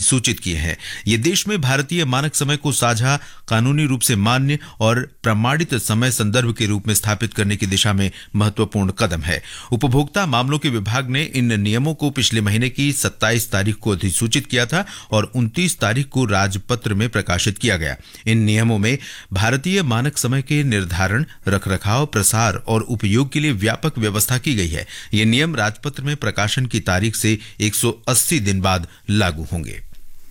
अधिसूचित किए हैं। ये देश में भारतीय मानक समय को साझा, कानूनी रूप से मान्य और प्रमाणित समय संदर्भ के रूप में स्थापित करने की दिशा में महत्वपूर्ण कदम है। उपभोक्ता मामलों के विभाग ने इन नियमों को पिछले महीने की 27 तारीख को अधिसूचित किया था और 29 तारीख को राजपत्र में प्रकाशित किया गया। इन नियमों में भारतीय मानक समय के निर्धारण, रखरखाव, प्रसार और उपयोग के लिए व्यापक व्यवस्था की गई है। ये नियम राजपत्र में प्रकाशन की तारीख से 180 दिन बाद लागू होंगे।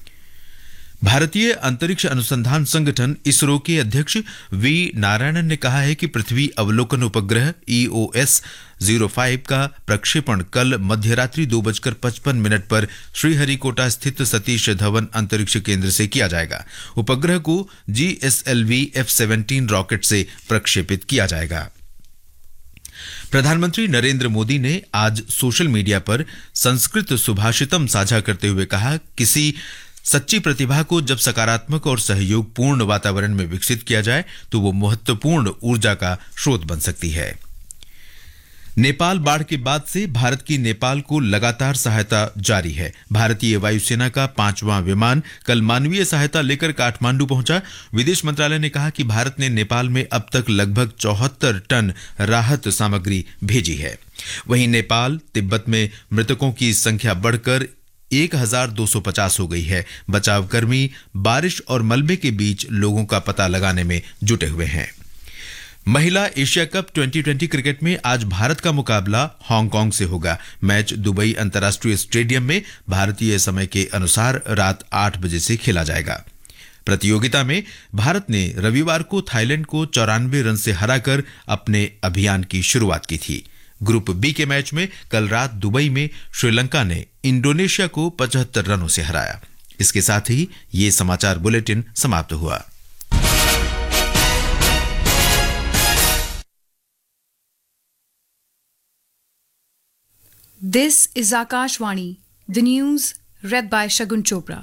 भारतीय अंतरिक्ष अनुसंधान संगठन इसरो के अध्यक्ष वी नारायणन ने कहा है कि पृथ्वी अवलोकन उपग्रह EOS 05 का प्रक्षेपण कल मध्यरात्रि 2:55 पर श्रीहरिकोटा स्थित सतीश धवन अंतरिक्ष केंद्र से किया जाएगा। उपग्रह को GSLV F-17 रॉकेट से प्रक्षेपित किया जाएगा। प्रधानमंत्री नरेंद्र मोदी ने आज सोशल मीडिया पर संस्कृत सुभाषितम साझा करते हुए कहा, किसी सच्ची प्रतिभा को जब सकारात्मक और सहयोगपूर्ण वातावरण में विकसित किया जाए तो वो महत्वपूर्ण ऊर्जा का स्रोत बन सकती है। नेपाल बाढ़ के बाद से भारत की नेपाल को लगातार सहायता जारी है। भारतीय वायुसेना का 5वां विमान कल मानवीय सहायता लेकर काठमांडू पहुंचा। विदेश मंत्रालय ने कहा कि भारत ने नेपाल में अब तक लगभग 74 टन राहत सामग्री भेजी है। वहीं नेपाल, तिब्बत में मृतकों की संख्या बढ़कर 1250 हो गई है। बचाव कर्मी बारिश और मलबे के बीच लोगों का पता लगाने में जुटे हुए हैं। महिला एशिया कप 2020 क्रिकेट में आज भारत का मुकाबला हांगकांग से होगा। मैच दुबई अंतर्राष्ट्रीय स्टेडियम में भारतीय समय के अनुसार रात 8 बजे से खेला जाएगा। प्रतियोगिता में भारत ने रविवार को थाईलैंड को 94 रन से हराकर अपने अभियान की शुरुआत की थी। ग्रुप बी के मैच में कल रात दुबई में श्रीलंका ने इंडोनेशिया को 75 रनों से हराया। इसके साथ ही ये समाचार बुलेटिन समाप्त हुआ। This is Akashvani, the news read by Shagun Chopra.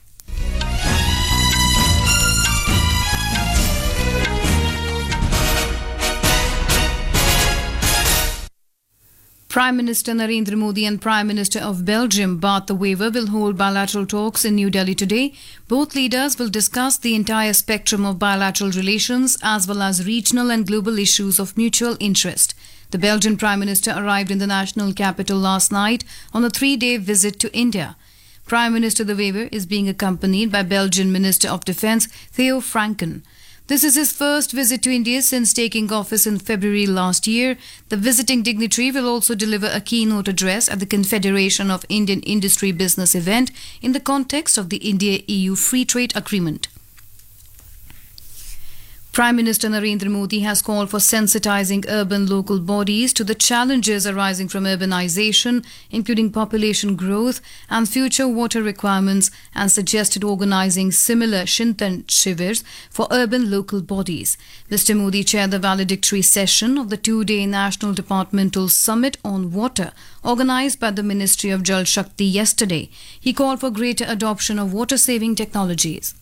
Prime Minister Narendra Modi and Prime Minister of Belgium Bart De Wever will hold bilateral talks in New Delhi today. Both leaders will discuss the entire spectrum of bilateral relations as well as regional and global issues of mutual interest. The Belgian Prime Minister arrived in the national capital last night on a 3-day visit to India. Prime Minister De Wever is being accompanied by Belgian Minister of Defence Theo Franken. This is his first visit to India since taking office in February last year. The visiting dignitary will also deliver a keynote address at the Confederation of Indian Industry Business event in the context of the India-EU Free Trade Agreement. Prime Minister Narendra Modi has called for sensitizing urban local bodies to the challenges arising from urbanization, including population growth and future water requirements, and suggested organizing similar Shintan Shivers for urban local bodies. Mr. Modi chaired the valedictory session of the 2-day National Departmental Summit on Water organized by the Ministry of Jal Shakti yesterday. He called for greater adoption of water-saving technologies.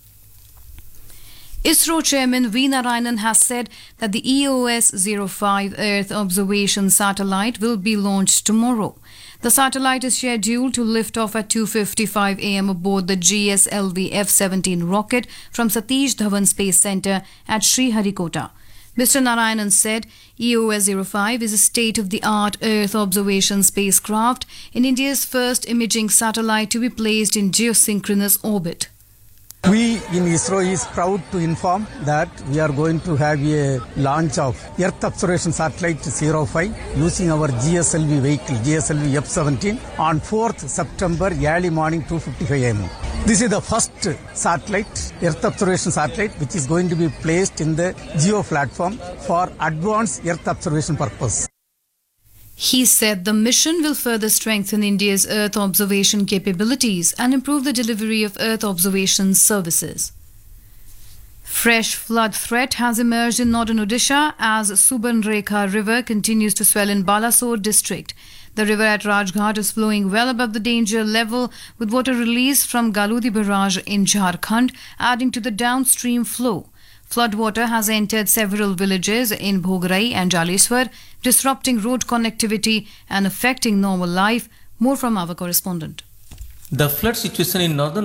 ISRO Chairman V. Narayanan has said that the EOS 05 Earth Observation Satellite will be launched tomorrow. The satellite is scheduled to lift off at 2:55 a.m. aboard the GSLV F-17 rocket from Satish Dhawan Space Center at Sriharikota. Mr. Narayanan said EOS 05 is a state-of-the-art Earth observation spacecraft in India's first imaging satellite to be placed in geosynchronous orbit. We in ISRO is proud to inform that we are going to have a launch of Earth Observation Satellite 05 using our GSLV vehicle, GSLV F-17 on 4th September early morning 2:55 a.m. This is the first satellite, Earth Observation Satellite, which is going to be placed in the geo platform for advanced Earth observation purpose. He said the mission will further strengthen India's Earth observation capabilities and improve the delivery of Earth observation services. Fresh flood threat has emerged in northern Odisha as Subarnrekha River continues to swell in Balasore district. The river at Rajghat is flowing well above the danger level, with water released from Galudi barrage in Jharkhand adding to the downstream flow. Floodwater has entered several villages in Bhograi and Jaleswar, disrupting road connectivity and affecting normal life. More from our correspondent. The flood situation in northern